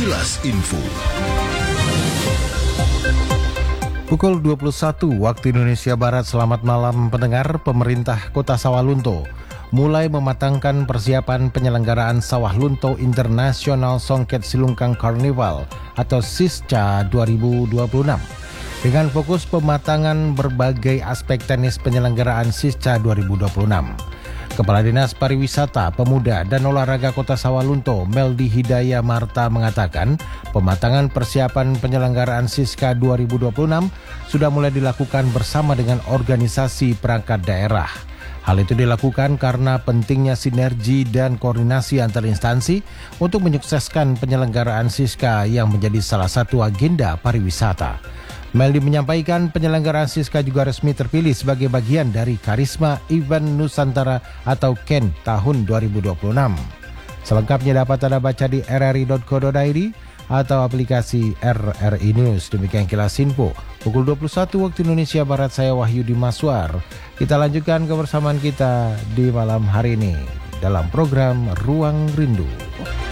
Kilas Info. Pukul 21 waktu Indonesia Barat. Selamat malam pendengar. Pemerintah Kota Sawalunto mulai mematangkan persiapan penyelenggaraan Sawah Lunto International Songket Silungkang Carnival atau SISCA 2026 dengan fokus pematangan berbagai aspek teknis penyelenggaraan SISCA 2026. Kepala Dinas Pariwisata, Pemuda dan Olahraga Kota Sawalunto, Meldi Hidayah Marta mengatakan, pematangan persiapan penyelenggaraan SISCA 2026 sudah mulai dilakukan bersama dengan organisasi perangkat daerah. Hal itu dilakukan karena pentingnya sinergi dan koordinasi antar instansi untuk menyukseskan penyelenggaraan SISCA yang menjadi salah satu agenda pariwisata. Meldi menyampaikan penyelenggaraan SISCA juga resmi terpilih sebagai bagian dari Karisma Event Nusantara atau KEN tahun 2026. Selengkapnya dapat Anda baca di rri.co.id atau aplikasi RRI News. Demikian Kilas Info. Pukul 21 waktu Indonesia Barat, saya Wahyudi Maswar. Kita lanjutkan kebersamaan kita di malam hari ini dalam program Ruang Rindu.